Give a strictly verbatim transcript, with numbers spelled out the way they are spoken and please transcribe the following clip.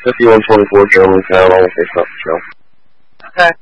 fifty-one twenty-four, German, Carolina, six up, show. Okay.